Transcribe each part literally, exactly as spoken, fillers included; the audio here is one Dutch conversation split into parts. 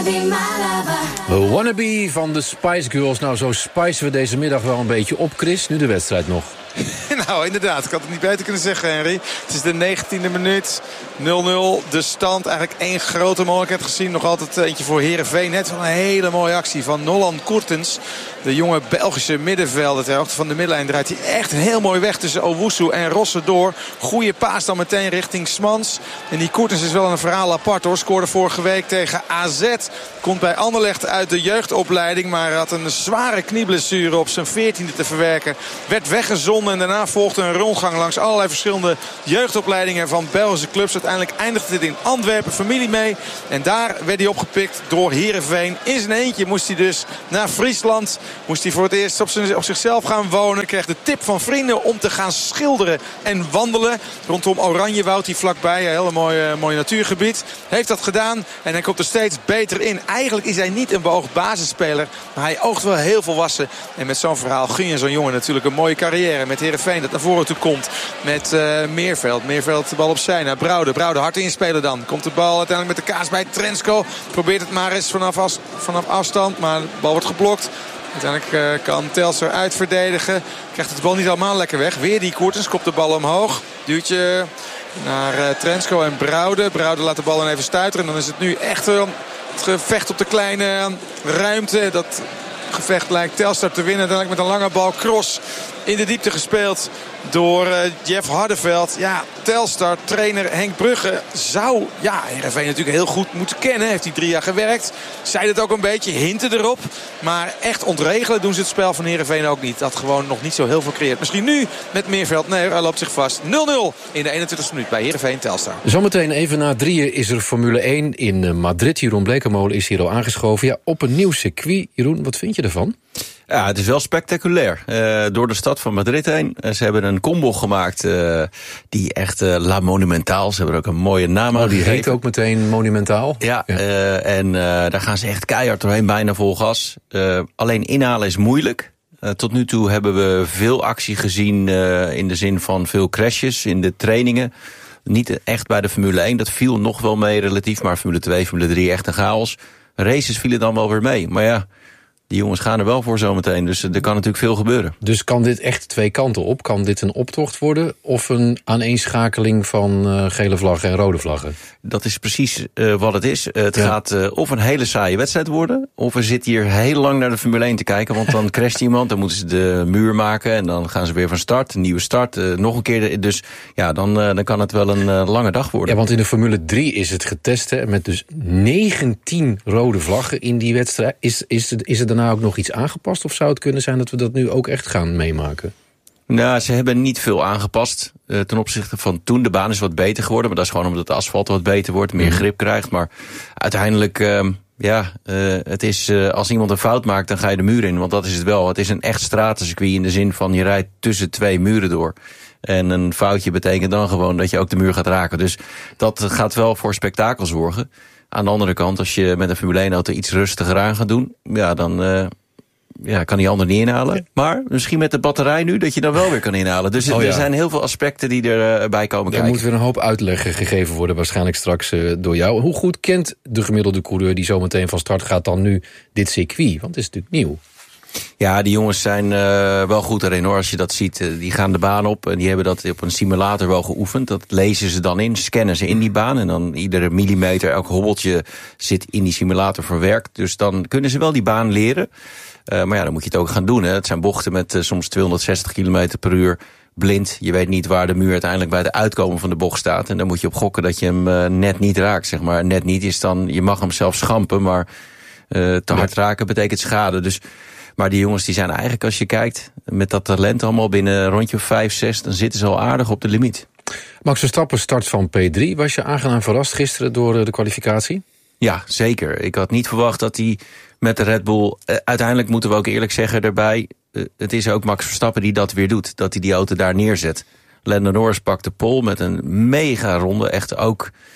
Wannabe van de Spice Girls. Nou, zo spicen we deze middag wel een beetje op, Chris. Nu de wedstrijd nog. Nou, inderdaad. Ik had het niet beter kunnen zeggen, Henry. Het is de negentiende minuut. nul nul. De stand. Eigenlijk één grote mogelijkheid gezien. Nog altijd eentje voor Heerenveen. Net wel een hele mooie actie van Nolan Koertens. De jonge Belgische middenvelder. Ter hoogte van de middenlijn draait hij echt heel mooi weg tussen Owusu en Rossen door. Goeie paas dan meteen richting Smans. En die Koertens is wel een verhaal apart hoor. Scoorde vorige week tegen A Z. Komt bij Anderlecht uit de jeugdopleiding. Maar had een zware knieblessure op zijn veertiende te verwerken. Werd weggezonden en daarna volgde een rondgang langs allerlei verschillende jeugdopleidingen van Belgische clubs. Uiteindelijk eindigde dit in Antwerpen, familie mee. En daar werd hij opgepikt door Heerenveen. In zijn eentje moest hij dus naar Friesland. Moest hij voor het eerst op, zijn, op zichzelf gaan wonen. Kreeg de tip van vrienden om te gaan schilderen en wandelen. Rondom Oranjewoud, hier vlakbij. Een hele mooie, mooie natuurgebied. Heeft dat gedaan en hij komt er steeds beter in. Eigenlijk is hij niet een beoogd basisspeler. Maar hij oogt wel heel volwassen. En met zo'n verhaal gun je zo'n jongen natuurlijk een mooie carrière. Met Heerenveen dat naar voren toe komt. Met uh, Meerveld. Meerveld de bal opzij naar Brouwde. Brouwde hard inspelen dan. Komt de bal uiteindelijk met de kaas bij Trensko. Probeert het maar eens vanaf, as, vanaf afstand. Maar de bal wordt geblokt. Uiteindelijk uh, kan Telstar uitverdedigen. Krijgt het bal niet allemaal lekker weg. Weer die Koertens. Kopt de bal omhoog. Duwtje naar uh, Trensko en Brouwde. Brouwde laat de bal dan even stuiteren. En dan is het nu echt uh, het gevecht op de kleine ruimte. Dat gevecht lijkt Telstar te winnen. Uiteindelijk met een lange bal cross in de diepte gespeeld door uh, Jeff Hardeveld. Ja, Telstar, trainer Henk Brugge zou, ja, Heerenveen natuurlijk heel goed moeten kennen. Heeft hij drie jaar gewerkt. Zei het ook een beetje, hinten erop. Maar echt ontregelen doen ze het spel van Heerenveen ook niet. Dat gewoon nog niet zo heel veel creëert. Misschien nu met Meerveld. Nee, hij loopt zich vast. nul nul in de eenentwintigste minuut bij Heerenveen Telstar. Zometeen even na drieën is er Formule één in Madrid. Jeroen Blekemolen is hier al aangeschoven. Ja, op een nieuw circuit. Jeroen, wat vind je ervan? Ja, het is wel spectaculair. Uh, door de stad van Madrid heen. Uh, ze hebben een combo gemaakt uh, die echt uh, La Monumentaal. Ze hebben er ook een mooie naam aan. Oh, die gegeven. heet ook meteen Monumentaal. Ja, ja. Uh, en uh, daar gaan ze echt keihard doorheen, bijna vol gas. Uh, alleen inhalen is moeilijk. Uh, tot nu toe hebben we veel actie gezien uh, in de zin van veel crashes in de trainingen. Niet echt bij de Formule één, dat viel nog wel mee relatief. Maar Formule twee, Formule drie echt een chaos. Races vielen dan wel weer mee, maar ja... Die jongens gaan er wel voor zometeen, dus er kan natuurlijk veel gebeuren. Dus kan dit echt twee kanten op? Kan dit een optocht worden of een aaneenschakeling van uh, gele vlaggen en rode vlaggen? Dat is precies uh, wat het is. Uh, het ja. gaat uh, of een hele saaie wedstrijd worden, of we zitten hier heel lang naar de Formule één te kijken, want dan crasht iemand, dan moeten ze de muur maken en dan gaan ze weer van start, een nieuwe start, uh, nog een keer. De, dus ja, dan, uh, dan kan het wel een uh, lange dag worden. Ja, want in de Formule drie is het getest, hè, met dus negentien rode vlaggen in die wedstrijd. Is, is, het, is het dan nou ook nog iets aangepast? Of zou het kunnen zijn dat we dat nu ook echt gaan meemaken? Nou, ze hebben niet veel aangepast uh, ten opzichte van toen. De baan is wat beter geworden, maar dat is gewoon omdat de asfalt wat beter wordt, meer grip krijgt. Maar uiteindelijk, uh, ja, uh, het is uh, als iemand een fout maakt, dan ga je de muur in. Want dat is het wel. Het is een echt stratencircuit in de zin van je rijdt tussen twee muren door. En een foutje betekent dan gewoon dat je ook de muur gaat raken. Dus dat gaat wel voor spektakel zorgen. Aan de andere kant, als je met een Formule één auto iets rustiger aan gaat doen, ja, dan uh, ja, kan die ander niet inhalen. Ja. Maar misschien met de batterij nu, dat je dan wel weer kan inhalen. Dus oh, ja. er zijn heel veel aspecten die erbij uh, komen kijken. Er moet weer een hoop uitleg gegeven worden, waarschijnlijk straks uh, door jou. Hoe goed kent de gemiddelde coureur die zo meteen van start gaat dan nu dit circuit? Want het is natuurlijk nieuw. Ja, die jongens zijn uh, wel goed erin hoor. Als je dat ziet, uh, die gaan de baan op en die hebben dat op een simulator wel geoefend. Dat lezen ze dan in, scannen ze in die baan. En dan iedere millimeter, elk hobbeltje zit in die simulator verwerkt. Dus dan kunnen ze wel die baan leren. Uh, maar ja, dan moet je het ook gaan doen. Hè. Het zijn bochten met uh, soms tweehonderdzestig kilometer per uur. Blind, je weet niet waar de muur uiteindelijk bij het uitkomen van de bocht staat. En dan moet je op gokken dat je hem uh, net niet raakt, zeg maar. Net niet is dan, je mag hem zelf schampen, maar uh, te hard raken betekent schade. Dus... Maar die jongens die zijn eigenlijk, als je kijkt, met dat talent allemaal binnen een rondje of vijf, zes, dan zitten ze al aardig op de limiet. Max Verstappen start van P drie. Was je aangenaam verrast gisteren door de kwalificatie? Ja, zeker. Ik had niet verwacht dat hij met de Red Bull... Uh, uiteindelijk moeten we ook eerlijk zeggen daarbij... Uh, het is ook Max Verstappen die dat weer doet. Dat hij die auto daar neerzet. Lando Norris pakt de pole met een mega ronde. Echt ook...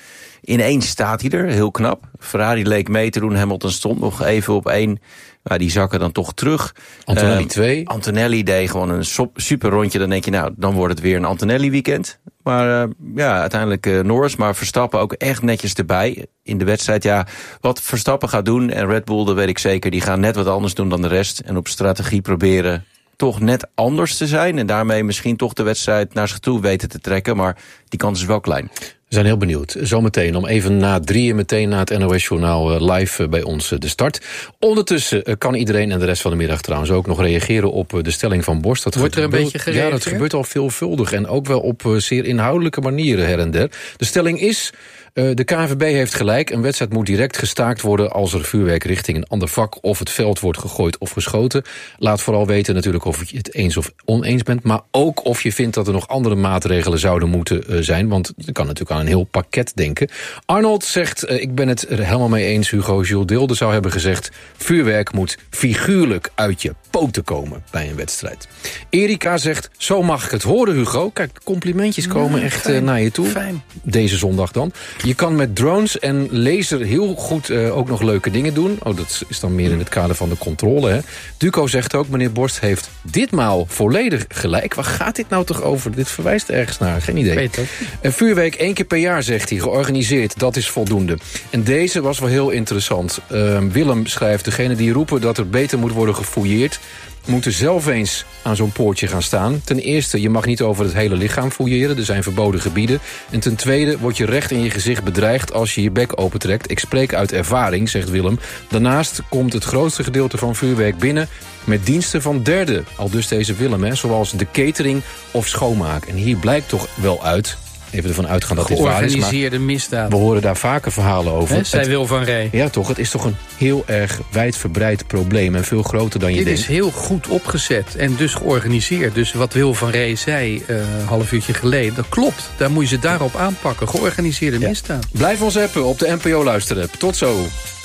Ineens staat hij er, heel knap. Ferrari leek mee te doen, Hamilton stond nog even op één. Maar die zakken dan toch terug. Antonelli uh, twee. Antonelli deed gewoon een super rondje. Dan denk je, nou, dan wordt het weer een Antonelli weekend. Maar uh, ja, uiteindelijk uh, Norris. Maar Verstappen ook echt netjes erbij in de wedstrijd. Ja, wat Verstappen gaat doen en Red Bull, dat weet ik zeker. Die gaan net wat anders doen dan de rest. En op strategie proberen toch net anders te zijn. En daarmee misschien toch de wedstrijd naar zich toe weten te trekken. Maar die kans is wel klein. We zijn heel benieuwd. Zometeen om even na drieën, meteen na het N O S-journaal live bij ons de start. Ondertussen kan iedereen en de rest van de middag trouwens ook nog reageren op de stelling van Borst. Dat Wordt er een gebeurt, beetje gereageerd? Ja, dat gebeurt al veelvuldig en ook wel op zeer inhoudelijke manieren her en der. De stelling is, uh, de K N V B heeft gelijk. Een wedstrijd moet direct gestaakt worden als er vuurwerk richting een ander vak of het veld wordt gegooid of geschoten. Laat vooral weten natuurlijk of je het eens of oneens bent, maar ook of je vindt dat er nog andere maatregelen zouden moeten uh, zijn, want er kan natuurlijk aan een heel pakket denken. Arnold zegt, uh, ik ben het er helemaal mee eens. Hugo Jules Deelde zou hebben gezegd, vuurwerk moet figuurlijk uit je poten komen bij een wedstrijd. Erika zegt, zo mag ik het horen, Hugo. Kijk, complimentjes komen ja, echt fijn, uh, naar je toe. Fijn. Deze zondag dan. Je kan met drones en laser heel goed uh, ook nog leuke dingen doen. Oh, dat is dan meer in het kader van de controle, hè. Duco zegt ook, meneer Borst heeft ditmaal volledig gelijk. Waar gaat dit nou toch over? Dit verwijst ergens naar, geen idee. Weet het. Uh, vuurwerk één keer per jaar, zegt hij, georganiseerd. Dat is voldoende. En deze was wel heel interessant. Uh, Willem schrijft, degene die roepen dat er beter moet worden gefouilleerd, moeten zelf eens aan zo'n poortje gaan staan. Ten eerste, je mag niet over het hele lichaam fouilleren. Er zijn verboden gebieden. En ten tweede, word je recht in je gezicht bedreigd als je je bek opentrekt. Ik spreek uit ervaring, zegt Willem. Daarnaast komt het grootste gedeelte van vuurwerk binnen met diensten van derden. Al dus deze Willem, hè, zoals de catering of schoonmaak. En hier blijkt toch wel uit, even ervan uitgaan dat dit waar is, maar georganiseerde misdaad. We horen daar vaker verhalen over. He, zij Wil van Rij. Ja, toch. Het is toch een heel erg wijdverbreid probleem en veel groter dan je Dit denkt. Dit is heel goed opgezet en dus georganiseerd. Dus wat Wil van Rij zei uh, een half uurtje geleden, dat klopt. Daar moet je ze daarop aanpakken. Georganiseerde ja. misdaad. Blijf ons appen op de N P O luisteren. Tot zo.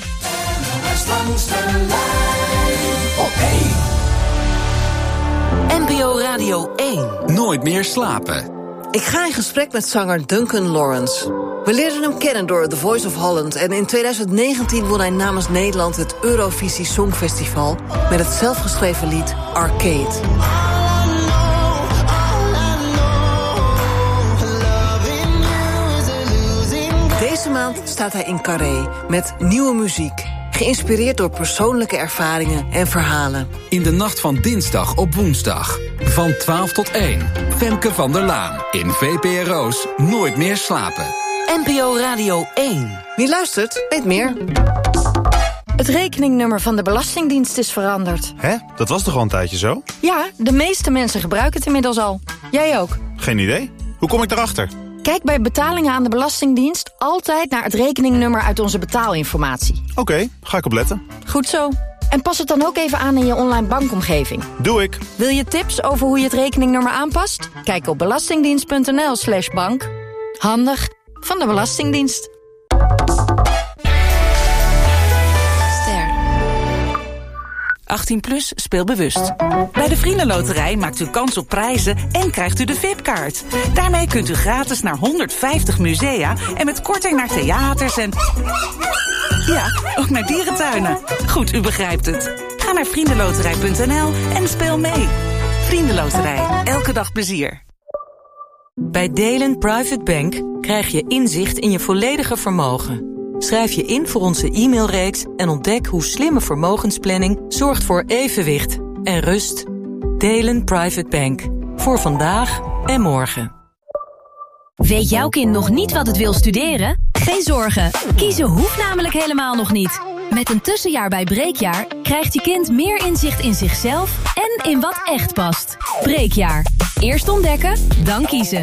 N P O Radio één. Nooit meer slapen. Ik ga in gesprek met zanger Duncan Lawrence. We leerden hem kennen door The Voice of Holland en in twintig negentien won hij namens Nederland het Eurovisie Songfestival met het zelfgeschreven lied Arcade. Deze maand staat hij in Carré met nieuwe muziek, geïnspireerd door persoonlijke ervaringen en verhalen. In de nacht van dinsdag op woensdag. Van twaalf tot één. Femke van der Laan. In V P R O's Nooit meer slapen. N P O Radio één. Wie luistert, weet meer. Het rekeningnummer van de Belastingdienst is veranderd. Hè? Dat was toch al een tijdje zo? Ja, de meeste mensen gebruiken het inmiddels al. Jij ook? Geen idee. Hoe kom ik daarachter? Kijk bij betalingen aan de Belastingdienst altijd naar het rekeningnummer uit onze betaalinformatie. Oké, okay, ga ik op letten. Goed zo. En pas het dan ook even aan in je online bankomgeving. Doe ik. Wil je tips over hoe je het rekeningnummer aanpast? Kijk op belastingdienst.nl slash bank. Handig van de Belastingdienst. Ster. achttien plus, speel bewust. Bij de Vriendenloterij maakt u kans op prijzen en krijgt u de V I P-kaart. Daarmee kunt u gratis naar honderdvijftig musea en met korting naar theaters en... ja, ook naar dierentuinen. Goed, u begrijpt het. Ga naar vriendenloterij punt n l en speel mee. Vriendenloterij, elke dag plezier. Bij Delen Private Bank krijg je inzicht in je volledige vermogen. Schrijf je in voor onze e-mailreeks en ontdek hoe slimme vermogensplanning zorgt voor evenwicht en rust. Delen Private Bank. Voor vandaag en morgen. Weet jouw kind nog niet wat het wil studeren? Geen zorgen. Kiezen hoeft namelijk helemaal nog niet. Met een tussenjaar bij Breekjaar krijgt je kind meer inzicht in zichzelf en in wat echt past. Breekjaar. Eerst ontdekken, dan kiezen.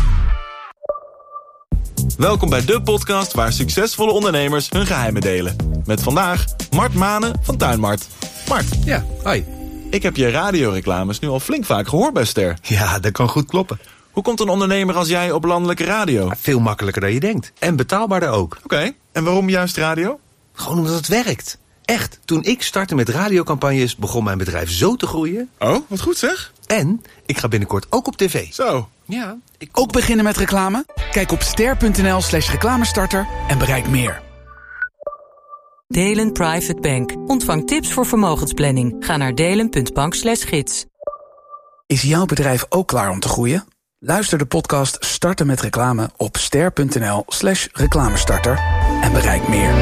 Welkom bij de podcast waar succesvolle ondernemers hun geheimen delen. Met vandaag Mart Manen van Tuinmart. Mart. Ja, hoi. Ik heb je radioreclames nu al flink vaak gehoord bij Ster. Ja, dat kan goed kloppen. Hoe komt een ondernemer als jij op landelijke radio? Ja, veel makkelijker dan je denkt. En betaalbaarder ook. Oké, okay. En waarom juist radio? Gewoon omdat het werkt. Echt, toen ik startte met radiocampagnes begon mijn bedrijf zo te groeien. Oh, wat goed zeg. En ik ga binnenkort ook op tv. Zo, Ja. Ik... Ook beginnen met reclame? Kijk op ster.nl slash reclamestarter en bereik meer. Delen Private Bank. Ontvang tips voor vermogensplanning. Ga naar delen.bank slash gids. Is jouw bedrijf ook klaar om te groeien? Luister de podcast Starten met Reclame op ster.nl slash reclamestarter en bereik meer.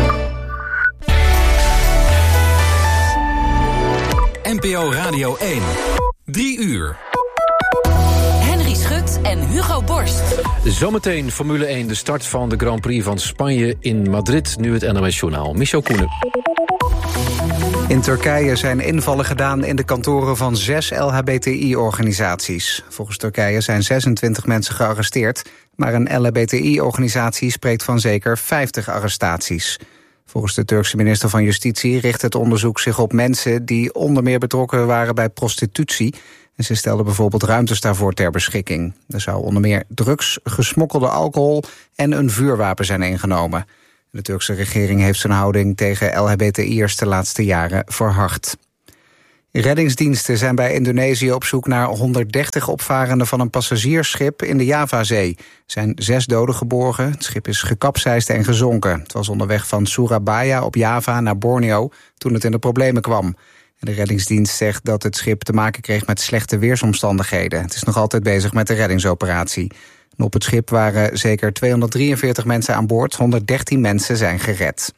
N P O Radio één. Drie uur. Henry Schut en Hugo Borst. Zometeen Formule één, de start van de Grand Prix van Spanje in Madrid. Nu het N O S-journaal. Michel Koenen. In Turkije zijn invallen gedaan in de kantoren van zes L H B T I-organisaties. Volgens Turkije zijn zesentwintig mensen gearresteerd, maar een L H B T I-organisatie spreekt van zeker vijftig arrestaties. Volgens de Turkse minister van Justitie richt het onderzoek zich op mensen die onder meer betrokken waren bij prostitutie. En ze stelden bijvoorbeeld ruimtes daarvoor ter beschikking. Er zou onder meer drugs, gesmokkelde alcohol en een vuurwapen zijn ingenomen. De Turkse regering heeft zijn houding tegen L H B T I'ers de laatste jaren verhard. Reddingsdiensten zijn bij Indonesië op zoek naar honderddertig opvarenden van een passagiersschip in de Javazee. Er zijn zes doden geborgen. Het schip is gekapseisd en gezonken. Het was onderweg van Surabaya op Java naar Borneo toen het in de problemen kwam. En de reddingsdienst zegt dat het schip te maken kreeg met slechte weersomstandigheden. Het is nog altijd bezig met de reddingsoperatie. En op het schip waren zeker tweehonderddrieënveertig mensen aan boord. honderddertien mensen zijn gered.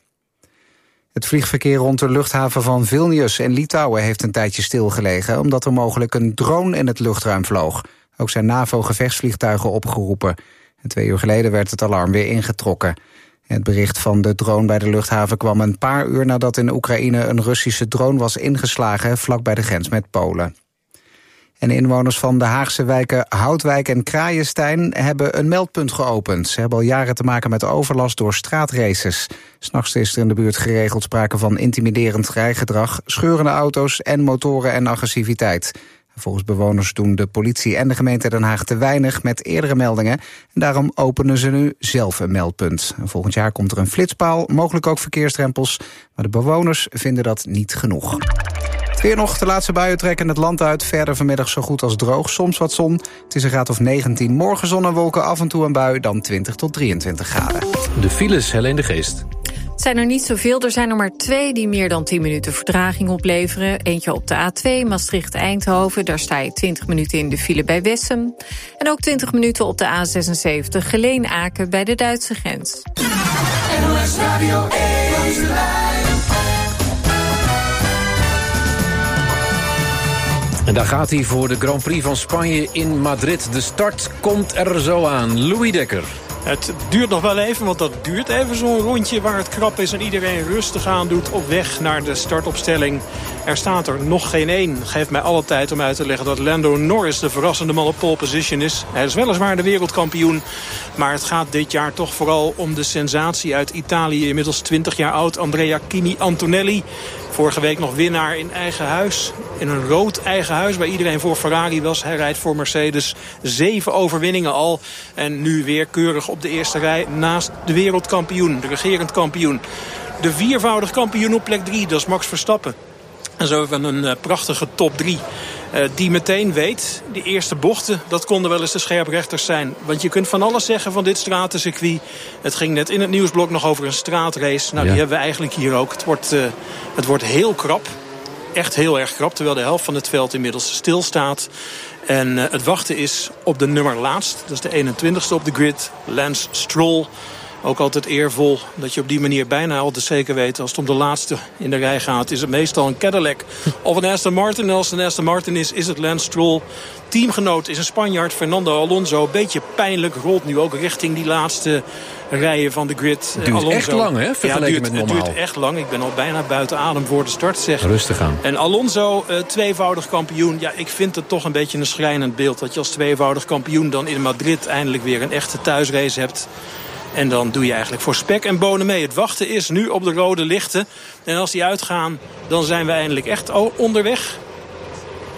Het vliegverkeer rond de luchthaven van Vilnius in Litouwen heeft een tijdje stilgelegen, omdat er mogelijk een drone in het luchtruim vloog. Ook zijn NAVO-gevechtsvliegtuigen opgeroepen. En twee uur geleden werd het alarm weer ingetrokken. Het bericht van de drone bij de luchthaven kwam een paar uur nadat in Oekraïne een Russische drone was ingeslagen vlak bij de grens met Polen. En inwoners van de Haagse wijken Houtwijk en Kraaienstein hebben een meldpunt geopend. Ze hebben al jaren te maken met overlast door straatraces. 'S Nachts is er in de buurt geregeld sprake van intimiderend rijgedrag, scheurende auto's en motoren en agressiviteit. Volgens bewoners doen de politie en de gemeente Den Haag te weinig met eerdere meldingen. En daarom openen ze nu zelf een meldpunt. En volgend jaar komt er een flitspaal, mogelijk ook verkeersdrempels. Maar de bewoners vinden dat niet genoeg. Weer nog, de laatste buien trekken het land uit. Verder vanmiddag zo goed als droog, soms wat zon. Het is een graad of negentien. Morgen zon en wolken, af en toe een bui, dan twintig tot drieëntwintig graden. De files, Helene de Geest. Het zijn er niet zoveel. Er zijn er maar twee die meer dan tien minuten vertraging opleveren. Eentje op de A twee, Maastricht-Eindhoven. Daar sta je twintig minuten in de file bij Wessem. En ook twintig minuten op de A zesenzeventig, Geleen-Aken bij de Duitse grens. N O S Radio één. En daar gaat hij voor de Grand Prix van Spanje in Madrid. De start komt er zo aan. Louis Dekker. Het duurt nog wel even, want dat duurt even zo'n rondje waar het krap is en iedereen rustig aan doet op weg naar de startopstelling. Er staat er nog geen één. Geeft mij alle tijd om uit te leggen dat Lando Norris de verrassende man op pole position is. Hij is weliswaar de wereldkampioen, maar het gaat dit jaar toch vooral om de sensatie uit Italië. Inmiddels twintig jaar oud, Andrea Chini Antonelli. Vorige week nog winnaar in eigen huis. In een rood eigen huis waar iedereen voor Ferrari was. Hij rijdt voor Mercedes. Zeven overwinningen al. En nu weer keurig op de eerste rij naast de wereldkampioen. De regerend kampioen. De viervoudig kampioen op plek drie. Dat is Max Verstappen. En zo hebben we een uh, prachtige top drie. Uh, die meteen weet, die eerste bochten, dat konden wel eens de scherprechters zijn. Want je kunt van alles zeggen van dit stratencircuit. Het ging net in het nieuwsblok nog over een straatrace. Nou, ja. Die hebben we eigenlijk hier ook. Het wordt, uh, het wordt heel krap. Echt heel erg krap, terwijl de helft van het veld inmiddels stilstaat. En uh, het wachten is op de nummer laatst. Dat is de eenentwintigste op de grid, Lance Stroll. Ook altijd eervol dat je op die manier bijna altijd zeker weet, als het om de laatste in de rij gaat, is het meestal een Cadillac of een Aston Martin. En als het een Aston Martin is, is het Lance Stroll. Teamgenoot is een Spanjaard, Fernando Alonso. Beetje pijnlijk, rolt nu ook richting die laatste rijen van de grid. Het duurt Alonso. echt lang, hè? Vergeleken ja, duurt, met normaal. Het duurt echt lang. Ik ben al bijna buiten adem voor de start, zeg. Rustig aan. En Alonso, uh, tweevoudig kampioen. Ja, ik vind het toch een beetje een schrijnend beeld dat je als tweevoudig kampioen dan in Madrid eindelijk weer een echte thuisrace hebt. En dan doe je eigenlijk voor spek en bonen mee. Het wachten is nu op de rode lichten. En als die uitgaan, dan zijn we eindelijk echt onderweg.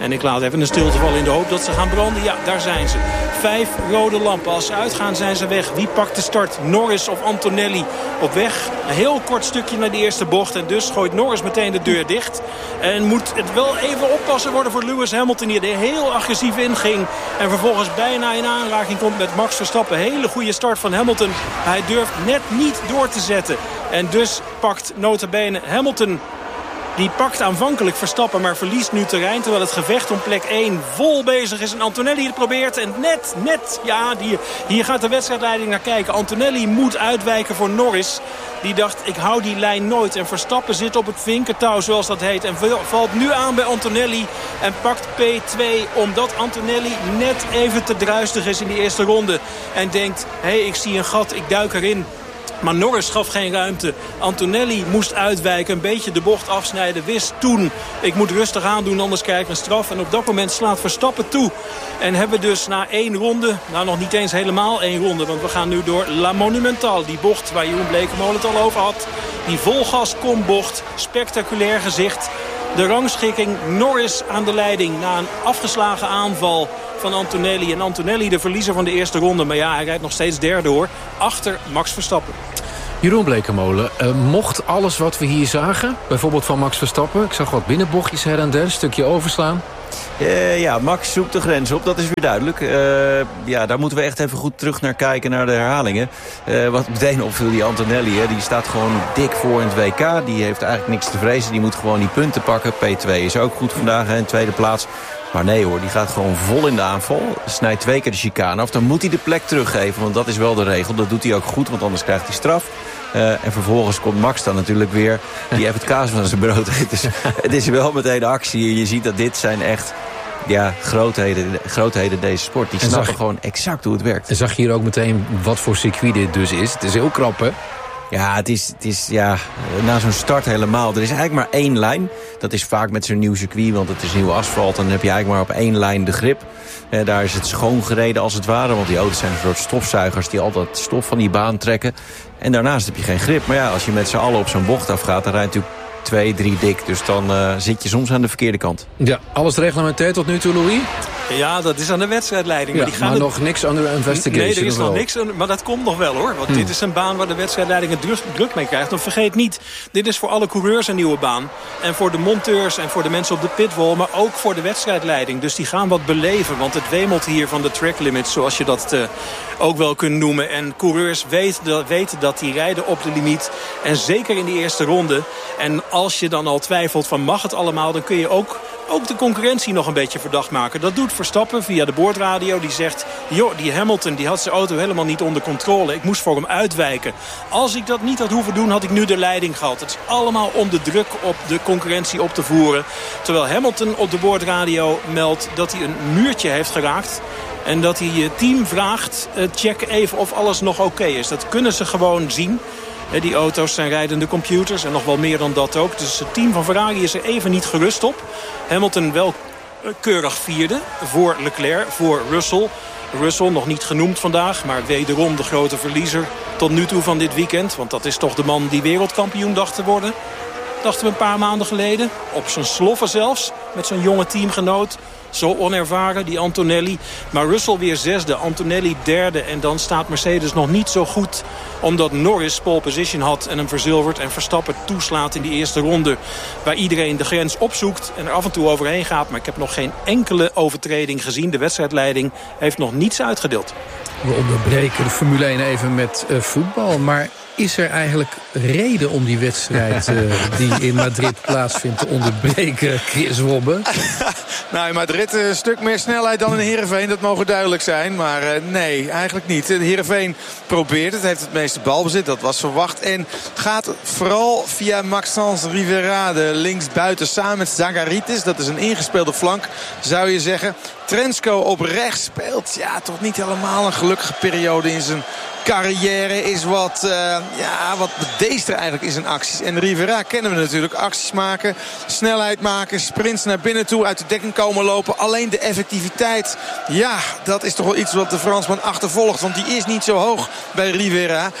En ik laat even een stilte vallen in de hoop dat ze gaan branden. Ja, daar zijn ze. Vijf rode lampen. Als ze uitgaan zijn ze weg. Wie pakt de start? Norris of Antonelli op weg. Een heel kort stukje naar de eerste bocht. En dus gooit Norris meteen de deur dicht. En moet het wel even oppassen worden voor Lewis Hamilton hier. Die heel agressief inging. En vervolgens bijna in aanraking komt met Max Verstappen. Hele goede start van Hamilton. Hij durft net niet door te zetten. En dus pakt nota bene Hamilton... Die pakt aanvankelijk Verstappen, maar verliest nu terrein. Terwijl het gevecht om plek één vol bezig is. En Antonelli het probeert. En net, net, ja, die, hier gaat de wedstrijdleiding naar kijken. Antonelli moet uitwijken voor Norris. Die dacht, ik hou die lijn nooit. En Verstappen zit op het vinkertouw, zoals dat heet. En valt nu aan bij Antonelli. En pakt P twee, omdat Antonelli net even te druistig is in die eerste ronde. En denkt, hé, hey, ik zie een gat, ik duik erin. Maar Norris gaf geen ruimte. Antonelli moest uitwijken, een beetje de bocht afsnijden. Wist toen, ik moet rustig aandoen, anders krijg ik een straf. En op dat moment slaat Verstappen toe. En hebben dus na één ronde, nou nog niet eens helemaal één ronde... want we gaan nu door La Monumental, die bocht waar Jeroen Blekemolen het al over had. Die volgas kombocht, spectaculair gezicht. De rangschikking, Norris aan de leiding na een afgeslagen aanval van Antonelli. En Antonelli de verliezer van de eerste ronde. Maar ja, hij rijdt nog steeds derde hoor. Achter Max Verstappen. Jeroen Blekemolen, uh, mocht alles wat we hier zagen, bijvoorbeeld van Max Verstappen... ik zag wat binnenbochtjes her en der, een stukje overslaan... Uh, ja, Max zoekt de grens op, dat is weer duidelijk. Uh, ja, daar moeten we echt even goed terug naar kijken, naar de herhalingen. Uh, wat meteen opviel, die Antonelli, hè, die staat gewoon dik voor in het W K. Die heeft eigenlijk niks te vrezen, die moet gewoon die punten pakken. P twee is ook goed vandaag, hè, in tweede plaats. Maar nee hoor, die gaat gewoon vol in de aanval. Snijdt twee keer de chicane af, dan moet hij de plek teruggeven. Want dat is wel de regel, dat doet hij ook goed, want anders krijgt hij straf. Uh, en vervolgens komt Max dan natuurlijk weer, die heeft het kaas van zijn brood. Dus het is wel meteen actie. Je ziet dat dit zijn echt ja, grootheden, grootheden deze sport. Die snappen je, gewoon exact hoe het werkt. En zag je hier ook meteen wat voor circuit dit dus is? Het is heel krap, hè? Ja, het is, het is ja, na zo'n start helemaal. Er is eigenlijk maar één lijn. Dat is vaak met zo'n nieuw circuit, want het is nieuw asfalt. Dan heb je eigenlijk maar op één lijn de grip. Eh, daar is het schoon gereden als het ware. Want die auto's zijn een soort stofzuigers die altijd stof van die baan trekken. En daarnaast heb je geen grip. Maar ja, als je met z'n allen op zo'n bocht afgaat, dan rijdt natuurlijk twee, drie dik. Dus dan uh, zit je soms aan de verkeerde kant. Ja, alles reglementair tot nu toe, Louis? Ja, dat is aan de wedstrijdleiding. Ja, maar die gaan maar het... nog niks aan de investigation. Nee, er is nog niks, maar dat komt nog wel hoor. Want hmm. dit is een baan waar de wedstrijdleiding het druk, druk mee krijgt. Want vergeet niet, dit is voor alle coureurs een nieuwe baan. En voor de monteurs en voor de mensen op de pitwall. Maar ook voor de wedstrijdleiding. Dus die gaan wat beleven. Want het wemelt hier van de track limits, zoals je dat uh, ook wel kunt noemen. En coureurs weten dat, weten dat die rijden op de limiet. En zeker in die eerste ronde. En als je dan al twijfelt van mag het allemaal, dan kun je ook... Ook de concurrentie nog een beetje verdacht maken. Dat doet Verstappen via de boordradio. Die zegt, joh, die Hamilton die had zijn auto helemaal niet onder controle. Ik moest voor hem uitwijken. Als ik dat niet had hoeven doen, had ik nu de leiding gehad. Het is allemaal om de druk op de concurrentie op te voeren. Terwijl Hamilton op de boordradio meldt dat hij een muurtje heeft geraakt. En dat hij je team vraagt, check even of alles nog oké okay is. Dat kunnen ze gewoon zien. Die auto's zijn rijdende computers en nog wel meer dan dat ook. Dus het team van Ferrari is er even niet gerust op. Hamilton wel keurig vierde voor Leclerc, voor Russell. Russell nog niet genoemd vandaag, maar wederom de grote verliezer tot nu toe van dit weekend. Want dat is toch de man die wereldkampioen dacht te worden. Dachten we een paar maanden geleden. Op zijn sloffen zelfs, met zijn jonge teamgenoot. Zo onervaren, die Antonelli. Maar Russell weer zesde, Antonelli derde. En dan staat Mercedes nog niet zo goed. Omdat Norris pole position had en hem verzilvert. En Verstappen toeslaat in die eerste ronde. Waar iedereen de grens opzoekt en er af en toe overheen gaat. Maar ik heb nog geen enkele overtreding gezien. De wedstrijdleiding heeft nog niets uitgedeeld. We onderbreken de Formule één even met uh, voetbal. Maar is er eigenlijk reden om die wedstrijd uh, die in Madrid plaatsvindt te onderbreken, Chris Wobbe? Nou, in Madrid een stuk meer snelheid dan in Heerenveen, dat mogen duidelijk zijn. Maar uh, nee, eigenlijk niet. De Heerenveen probeert het, heeft het meeste balbezit, dat was verwacht. En gaat vooral via Maxence Rivera, de linksbuiten, samen met Zagaritis. Dat is een ingespeelde flank, zou je zeggen. Trensko op rechts speelt, ja, toch niet helemaal een gelukkige periode in zijn carrière. Is wat, uh, ja, wat bedeesder eigenlijk in zijn acties. En Rivera kennen we natuurlijk. Acties maken, snelheid maken, sprints naar binnen toe, uit de dekking komen lopen. Alleen de effectiviteit, ja, dat is toch wel iets wat de Fransman achtervolgt. Want die is niet zo hoog bij Rivera.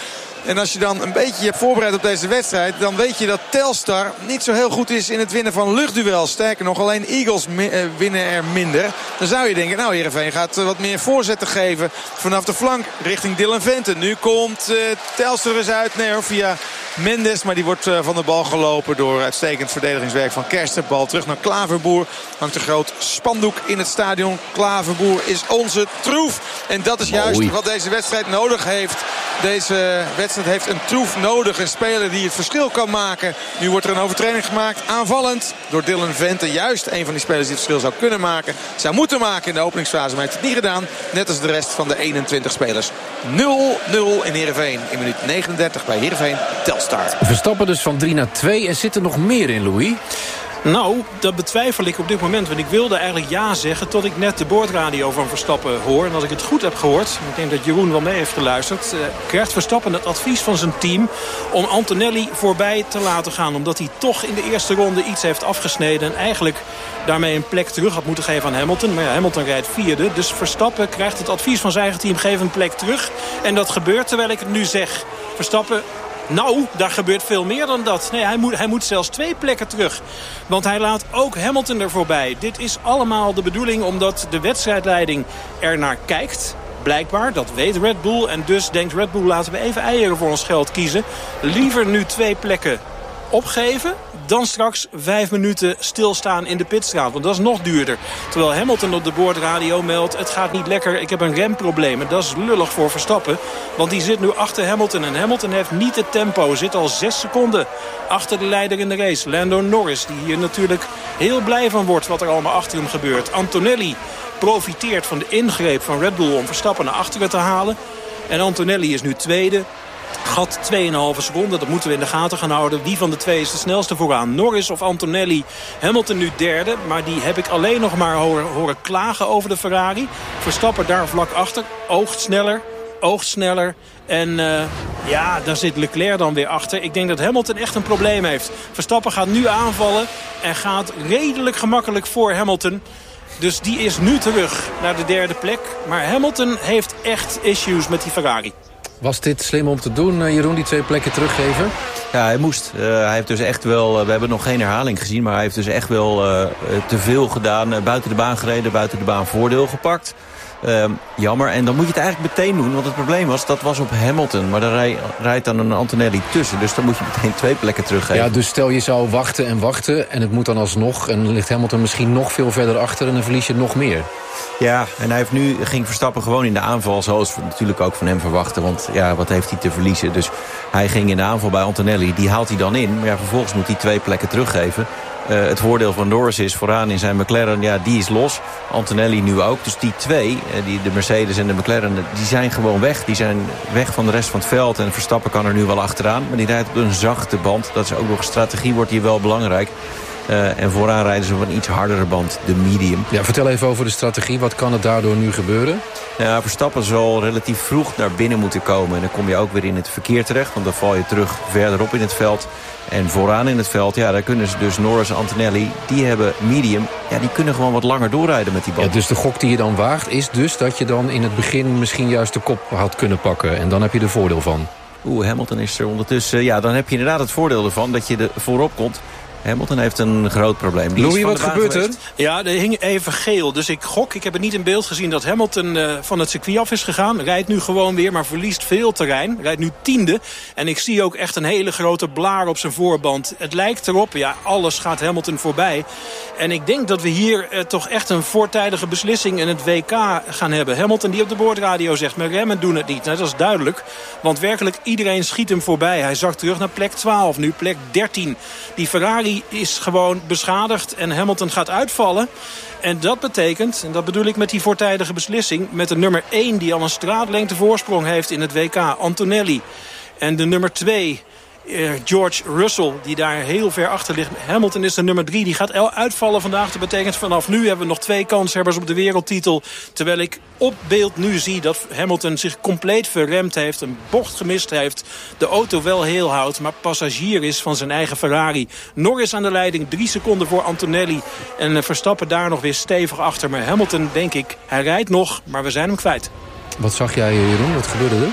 En als je dan een beetje je hebt voorbereid op deze wedstrijd, dan weet je dat Telstar niet zo heel goed is in het winnen van luchtduels. Sterker nog, alleen Eagles mi- uh, winnen er minder. Dan zou je denken, nou Heerenveen gaat uh, wat meer voorzetten geven vanaf de flank richting Dylan Vente. Nu komt uh, Telstar eens uit. Nee hoor, via Mendes. Maar die wordt uh, van de bal gelopen door uitstekend verdedigingswerk van Kersten. Bal terug naar Klaverboer. Hangt een groot spandoek in het stadion. Klaverboer is onze troef. En dat is juist Mooi. wat deze wedstrijd nodig heeft. Deze wedstrijd heeft een troef nodig. Een speler die het verschil kan maken. Nu wordt er een overtreding gemaakt. Aanvallend door Dylan Vente. Juist een van die spelers die het verschil zou kunnen maken. Zou moeten maken in de openingsfase. Maar heeft het niet gedaan. Net als de rest van de eenentwintig spelers. nul nul in Heerenveen. In minuut negenendertig bij Heerenveen Telstar. Verstappen dus van drie naar twee. En zit er nog meer in, Louis? Nou, dat betwijfel ik op dit moment. Want ik wilde eigenlijk ja zeggen tot ik net de boordradio van Verstappen hoor. En als ik het goed heb gehoord, ik denk dat Jeroen wel mee heeft geluisterd, uh, krijgt Verstappen het advies van zijn team om Antonelli voorbij te laten gaan. Omdat hij toch in de eerste ronde iets heeft afgesneden. En eigenlijk daarmee een plek terug had moeten geven aan Hamilton. Maar ja, Hamilton rijdt vierde. Dus Verstappen krijgt het advies van zijn eigen team, geef een plek terug. En dat gebeurt terwijl ik het nu zeg. Verstappen... Nou, daar gebeurt veel meer dan dat. Nee, hij moet, hij moet zelfs twee plekken terug. Want hij laat ook Hamilton er voorbij. Dit is allemaal de bedoeling omdat de wedstrijdleiding er naar kijkt. Blijkbaar, dat weet Red Bull. En dus denkt Red Bull, laten we even eieren voor ons geld kiezen. Liever nu twee plekken opgeven dan straks vijf minuten stilstaan in de pitstraat. Want dat is nog duurder. Terwijl Hamilton op de boordradio meldt, het gaat niet lekker, ik heb een remprobleem. En dat is lullig voor Verstappen. Want die zit nu achter Hamilton. En Hamilton heeft niet het tempo. Zit al zes seconden achter de leider in de race. Lando Norris, die hier natuurlijk heel blij van wordt wat er allemaal achter hem gebeurt. Antonelli profiteert van de ingreep van Red Bull om Verstappen naar achteren te halen. En Antonelli is nu tweede. Gat twee komma vijf seconden, dat moeten we in de gaten gaan houden. Wie van de twee is de snelste vooraan? Norris of Antonelli? Hamilton nu derde, maar die heb ik alleen nog maar horen, horen klagen over de Ferrari. Verstappen daar vlak achter, oogt sneller, oogt sneller. En uh, ja, daar zit Leclerc dan weer achter. Ik denk dat Hamilton echt een probleem heeft. Verstappen gaat nu aanvallen en gaat redelijk gemakkelijk voor Hamilton. Dus die is nu terug naar de derde plek. Maar Hamilton heeft echt issues met die Ferrari. Was dit slim om te doen, Jeroen, die twee plekken teruggeven? Ja, hij moest. Uh, hij heeft dus echt wel, uh, we hebben nog geen herhaling gezien, maar hij heeft dus echt wel uh, te veel gedaan. Uh, buiten de baan gereden, buiten de baan voordeel gepakt. Uh, jammer. En dan moet je het eigenlijk meteen doen. Want het probleem was, dat was op Hamilton. Maar daar rij, rijdt dan een Antonelli tussen. Dus dan moet je meteen twee plekken teruggeven. Ja, dus stel je zou wachten en wachten. En het moet dan alsnog. En dan ligt Hamilton misschien nog veel verder achter. En dan verlies je nog meer. Ja, en hij heeft nu, ging Verstappen gewoon in de aanval. Zoals we natuurlijk ook van hem verwachten. Want ja, wat heeft hij te verliezen? Dus hij ging in de aanval bij Antonelli. Die haalt hij dan in. Maar ja, vervolgens moet hij twee plekken teruggeven. Uh, het voordeel van Norris is vooraan in zijn McLaren, ja, die is los. Antonelli nu ook. Dus die twee, uh, die, de Mercedes en de McLaren, die zijn gewoon weg. Die zijn weg van de rest van het veld. En Verstappen kan er nu wel achteraan. Maar die rijdt op een zachte band. Dat is ook nog strategie, wordt hier wel belangrijk. Uh, en vooraan rijden ze op een iets hardere band, de medium. Ja, vertel even over de strategie. Wat kan er daardoor nu gebeuren? Ja, Verstappen zal relatief vroeg naar binnen moeten komen. En dan kom je ook weer in het verkeer terecht. Want dan val je terug verderop in het veld. En vooraan in het veld, ja, daar kunnen ze dus Norris en Antonelli, die hebben medium. Ja, die kunnen gewoon wat langer doorrijden met die band. Ja, dus de gok die je dan waagt is dus dat je dan in het begin misschien juist de kop had kunnen pakken. En dan heb je er voordeel van. Oeh, Hamilton is er ondertussen. Ja, dan heb je inderdaad het voordeel ervan dat je er voorop komt. Hamilton heeft een groot probleem. Die Louis, wat gebeurt er? Ja, er hing even geel. Dus ik gok, ik heb het niet in beeld gezien dat Hamilton uh, van het circuit af is gegaan. Rijdt nu gewoon weer, maar verliest veel terrein. Rijdt nu tiende. En ik zie ook echt een hele grote blaar op zijn voorband. Het lijkt erop, ja, alles gaat Hamilton voorbij. En ik denk dat we hier uh, toch echt een voortijdige beslissing in het W K gaan hebben. Hamilton die op de boordradio zegt, mijn remmen doen het niet. Nou, dat is duidelijk. Want werkelijk iedereen schiet hem voorbij. Hij zakt terug naar plek twaalf, nu plek dertien. Die Ferrari is gewoon beschadigd en Hamilton gaat uitvallen. En dat betekent, en dat bedoel ik met die voortijdige beslissing, met de nummer één die al een straatlengte voorsprong heeft in het W K, Antonelli. En de nummer twee, uh, George Russell, die daar heel ver achter ligt. Hamilton is de nummer drie, die gaat uitvallen vandaag. Dat betekent vanaf nu hebben we nog twee kanshebbers op de wereldtitel. Terwijl ik op beeld nu zie dat Hamilton zich compleet verremd heeft, een bocht gemist heeft, de auto wel heel houdt, maar passagier is van zijn eigen Ferrari. Norris aan de leiding, drie seconden voor Antonelli. En Verstappen daar nog weer stevig achter. Maar Hamilton, denk ik, hij rijdt nog, maar we zijn hem kwijt. Wat zag jij, Jeroen? Wat gebeurde er?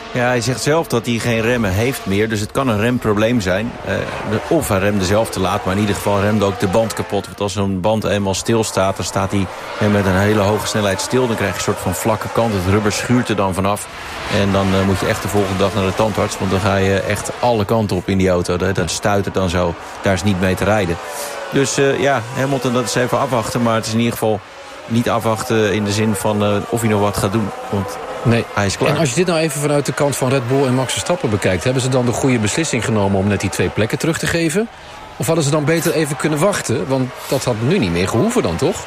Ja, hij zegt zelf dat hij geen remmen heeft meer. Dus het kan een remprobleem zijn. Uh, of hij remde zelf te laat. Maar in ieder geval remde ook de band kapot. Want als zo'n band eenmaal stilstaat, dan staat hij uh, met een hele hoge snelheid stil. Dan krijg je een soort van vlakke kant. Het rubber schuurt er dan vanaf. En dan uh, moet je echt de volgende dag naar de tandarts. Want dan ga je echt alle kanten op in die auto. Dan stuit het dan zo. Daar is niet mee te rijden. Dus uh, ja, Hamilton, dat is even afwachten. Maar het is in ieder geval niet afwachten in de zin van uh, of hij nog wat gaat doen. Want nee, hij is klaar. En als je dit nou even vanuit de kant van Red Bull en Max Verstappen bekijkt, hebben ze dan de goede beslissing genomen om net die twee plekken terug te geven? Of hadden ze dan beter even kunnen wachten? Want dat had nu niet meer gehoeven dan, toch?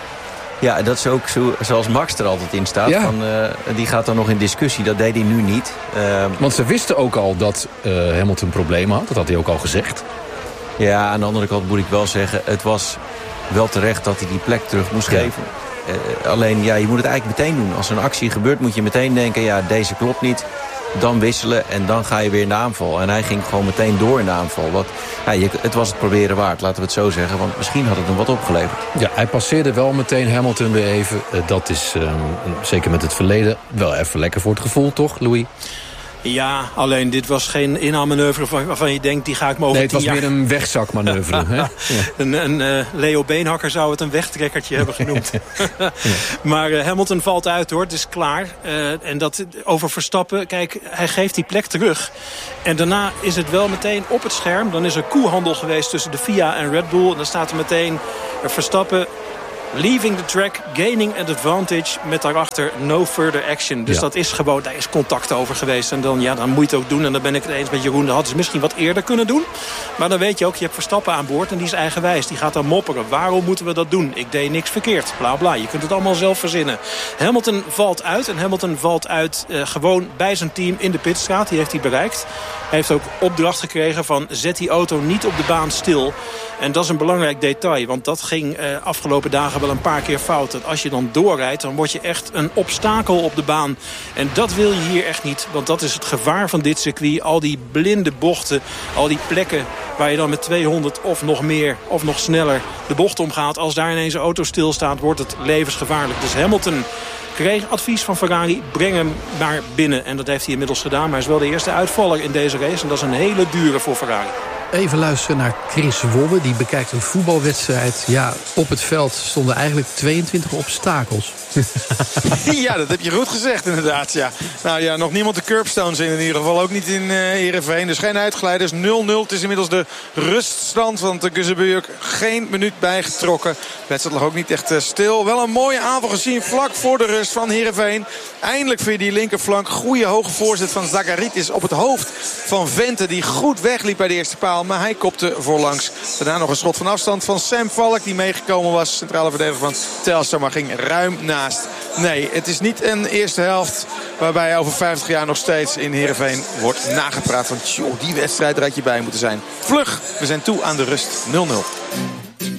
Ja, dat is ook zo, zoals Max er altijd in staat. Ja. Van, uh, die gaat dan nog in discussie. Dat deed hij nu niet. Uh, Want ze wisten ook al dat uh, Hamilton problemen had. Dat had hij ook al gezegd. Ja, aan de andere kant moet ik wel zeggen, het was wel terecht dat hij die plek terug moest ja. geven. Uh, alleen, ja, je moet het eigenlijk meteen doen. Als er een actie gebeurt, moet je meteen denken, ja, deze klopt niet. Dan wisselen en dan ga je weer in de aanval. En hij ging gewoon meteen door in de aanval. Wat, ja, je, het was het proberen waard, laten we het zo zeggen. Want misschien had het hem wat opgeleverd. Ja, hij passeerde wel meteen Hamilton weer even. Uh, dat is, um, zeker met het verleden, wel even lekker voor het gevoel, toch, Louis? Ja, alleen dit was geen inhaalmanoeuvre waarvan je denkt, die ga ik me over Nee, het was jaar... meer een wegzakmanoeuvre. Hè? Ja. Een, een uh, Leo Beenhakker zou het een wegtrekkertje hebben genoemd. ja. Maar uh, Hamilton valt uit, hoor. Het is klaar. Uh, en dat over Verstappen, kijk, hij geeft die plek terug. En daarna is het wel meteen op het scherm. Dan is er koehandel geweest tussen de F I A en Red Bull. En dan staat er meteen uh, Verstappen leaving the track, gaining an advantage, met daarachter no further action. Dus ja. dat is gewoon, daar is contact over geweest. En dan, ja, dan moet je het ook doen. En dan ben ik het eens met Jeroen. Dat hadden ze misschien wat eerder kunnen doen. Maar dan weet je ook, je hebt Verstappen aan boord en die is eigenwijs. Die gaat dan mopperen. Waarom moeten we dat doen? Ik deed niks verkeerd. Bla bla. Je kunt het allemaal zelf verzinnen. Hamilton valt uit. En Hamilton valt uit uh, gewoon bij zijn team in de pitstraat. Die heeft hij bereikt. Hij heeft ook opdracht gekregen van zet die auto niet op de baan stil. En dat is een belangrijk detail. Want dat ging uh, afgelopen dagen wel een paar keer fout. Dat als je dan doorrijdt, dan word je echt een obstakel op de baan. En dat wil je hier echt niet. Want dat is het gevaar van dit circuit. Al die blinde bochten, al die plekken waar je dan met tweehonderd of nog meer of nog sneller de bocht omgaat. Als daar ineens een auto stilstaat, wordt het levensgevaarlijk. Dus Hamilton kreeg advies van Ferrari, breng hem naar binnen. En dat heeft hij inmiddels gedaan. Maar hij is wel de eerste uitvaller in deze race. En dat is een hele dure voor Ferrari. Even luisteren naar Chris Wobbe. Die bekijkt een voetbalwedstrijd. Ja, op het veld stonden eigenlijk tweeëntwintig obstakels. Ja, dat heb je goed gezegd inderdaad. Ja. Nou ja, nog niemand de curbstones in in ieder geval. Ook niet in uh, Heerenveen. Dus geen uitglijders. nul nul. Het is inmiddels de ruststand. Want de Guzebuk geen minuut bijgetrokken. De wedstrijd lag ook niet echt uh, stil. Wel een mooie aanval gezien vlak voor de rust van Heerenveen. Eindelijk via die linkerflank. Goede hoge voorzet van Zagaritis op het hoofd van Vente. Die goed wegliep bij de eerste paal. Maar hij kopte voorlangs. Daarna nog een schot van afstand van Sam Valk. Die meegekomen was. Centrale verdediger van Telstar. Maar ging ruim naast. Nee, het is niet een eerste helft waarbij over vijftig jaar nog steeds in Heerenveen wordt nagepraat van tjoh, die wedstrijd had je bij moeten zijn. Vlug, we zijn toe aan de rust. nul nul.